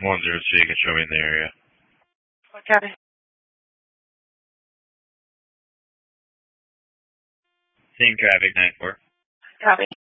102, you can show me in the area. Okay. Same traffic, 9-4. Copy.